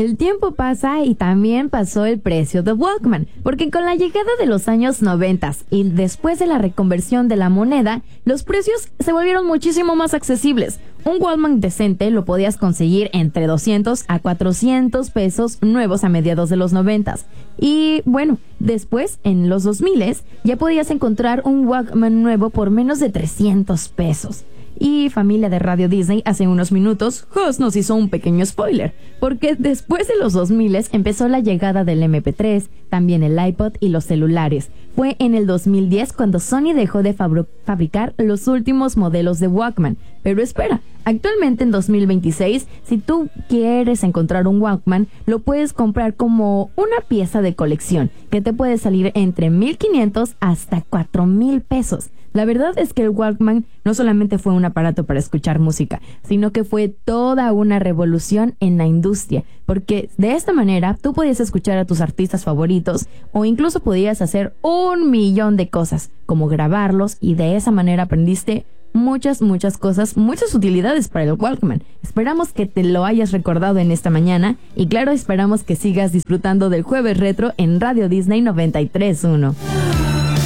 El tiempo pasa y también pasó el precio de Walkman, porque con la llegada de los años 90 y después de la reconversión de la moneda, los precios se volvieron muchísimo más accesibles. Un Walkman decente lo podías conseguir entre 200 a 400 pesos nuevos a mediados de los 90. Y bueno, después, en los 2000, ya podías encontrar un Walkman nuevo por menos de 300 pesos. Y familia de Radio Disney, hace unos minutos, Jos nos hizo un pequeño spoiler, porque después de los 2000 empezó la llegada del MP3, también el iPod y los celulares. Fue en el 2010 cuando Sony dejó de fabricar los últimos modelos de Walkman. Pero espera, actualmente en 2026, si tú quieres encontrar un Walkman, lo puedes comprar como una pieza de colección, que te puede salir entre 1,500 hasta 4,000 pesos. La verdad es que el Walkman no solamente fue un aparato para escuchar música, sino que fue toda una revolución en la industria, porque de esta manera tú podías escuchar a tus artistas favoritos o incluso podías hacer 1,000,000 de cosas, como grabarlos, y de esa manera aprendiste muchas cosas, muchas utilidades para el Walkman. Esperamos que te lo hayas recordado en esta mañana y claro, esperamos que sigas disfrutando del Jueves Retro en Radio Disney 93.1.